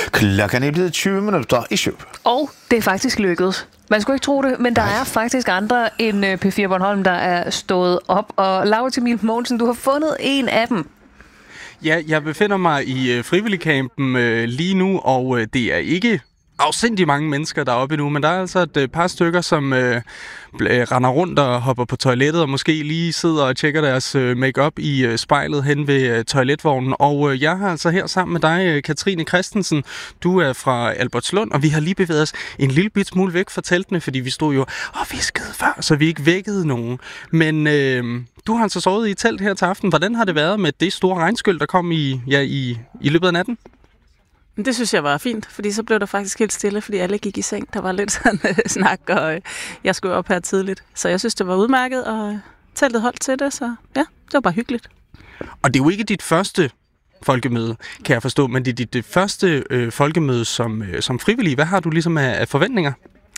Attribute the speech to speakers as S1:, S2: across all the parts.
S1: Klokken er blevet 20 minutter i 7.
S2: Og det er faktisk lykkedes. Man skulle ikke tro det, men der er faktisk andre end P4 Bornholm, der er stået op. Og Laurits Emil Mogensen, du har fundet en af dem.
S3: Ja, jeg befinder mig i frivilligcampen lige nu, og det er ikke afsindig mange mennesker deroppe nu, men der er altså et par stykker, som render rundt og hopper på toilettet, og måske lige sidder og tjekker deres make-up i spejlet hen ved toiletvognen. Og jeg har altså her sammen med dig, Katrine Christensen. Du er fra Albertslund, og vi har lige bevæget os en lille bit smule væk fra teltene, fordi vi stod jo og viskede før, så vi ikke vækkede nogen. Men du har altså sovet i et telt her til aften. Hvordan har det været med det store regnskyld, der kom i løbet af natten?
S4: Det synes jeg var fint, fordi så blev der faktisk helt stille, fordi alle gik i seng. Der var lidt sådan snak, og jeg skulle op her tidligt. Så jeg synes, det var udmærket, og teltet holdt til det, så ja, det var bare hyggeligt. Og
S3: det er jo ikke dit første folkemøde, kan jeg forstå, men det er dit første folkemøde som frivillig. Hvad har du ligesom af forventninger?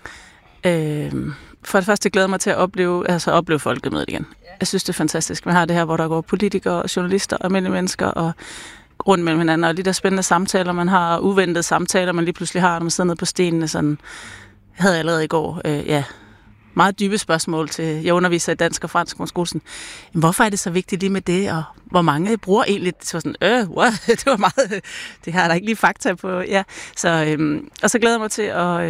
S4: For det første glæder jeg mig til at opleve folkemødet igen. Jeg synes, det er fantastisk. Man har det her, hvor der går politikere, journalister, almindelige mennesker og rundt mellem hinanden, og de der spændende samtaler, man har, uventede samtaler, man lige pludselig har, når man sidder nede på stenene, sådan, jeg havde allerede i går, meget dybe spørgsmål til, jeg underviser i dansk og fransk på skolen. Hvorfor er det så vigtigt lige med det, og hvor mange bruger egentlig, så sådan, what? Det var meget, det har der ikke lige fakta på, ja. Så, og så glæder jeg mig til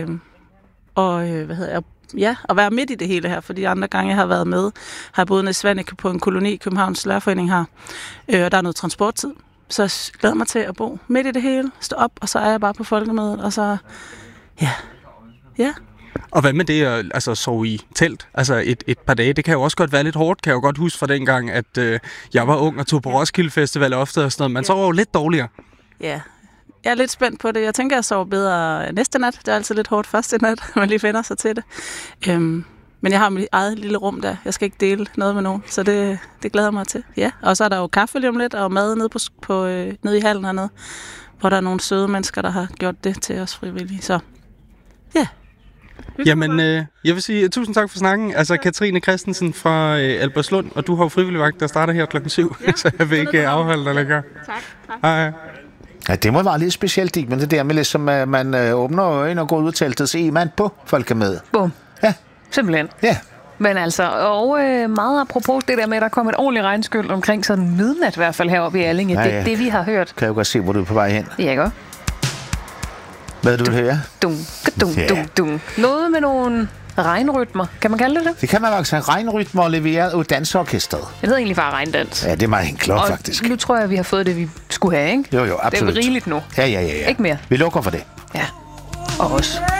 S4: at være midt i det hele her, for de andre gange, jeg har været med, har jeg boet i Svaneke på en koloni, Københavns Lærerforening her, og der er noget transporttid. Så jeg glæder mig til at bo midt i det hele, stå op, og så er jeg bare på folkemødet, og så, ja.
S3: Og hvad med det at sove i telt? Altså et par dage, det kan jo også godt være lidt hårdt, kan jeg jo godt huske fra dengang, at jeg var ung og tog på Roskilde Festival ofte og sådan noget. Man sover jo lidt dårligere.
S4: Ja, jeg er lidt spændt på det. Jeg tænker, jeg sover bedre næste nat. Det er altid lidt hårdt første nat, man lige finder sig til det. Men jeg har mit eget lille rum der. Jeg skal ikke dele noget med nogen, så det glæder mig til. Ja, og så er der jo kaffe lige om lidt, og mad nede i hallen hernede, hvor der er nogle søde mennesker, der har gjort det til os frivillige. Så ja.
S3: Jamen, jeg vil sige tusind tak for snakken. Altså, Katrine Christensen fra Albertslund, og du har jo frivilligvagt, der starter her klokken 7, ja, så jeg vil ikke afholde dig længere.
S4: Tak.
S3: Hej.
S1: Ja, det må være lidt specielt, ikke? Men det der med ligesom, man åbner øjnene og går ud af teltet, så er man på folkemødet.
S2: Bum.
S1: Ja.
S2: Simpelthen.
S1: Ja.
S2: Men altså, og meget apropos det der med, at der kom et ordentligt regnskyld omkring sådan midnat i hvert fald heroppe i Allinge. Ja, ja. Det er det, vi har hørt.
S1: Kan jeg jo godt se, hvor du er på vej hen.
S2: Ja, godt.
S1: Hvad du vil høre?
S2: Dum. Noget med nogle regnrytmer. Kan man kalde det?
S1: Det kan man faktisk. Regnrytmer leveret af dansorkestret.
S2: Det hedder egentlig bare regndans.
S1: Ja, det er meget enkelt, faktisk.
S2: Nu tror jeg, vi har fået det, vi skulle have, ikke?
S1: Jo, absolut.
S2: Det er rigeligt nu.
S1: Ja.
S2: Ikke mere.
S1: Vi lukker for det.
S2: Ja. Og os.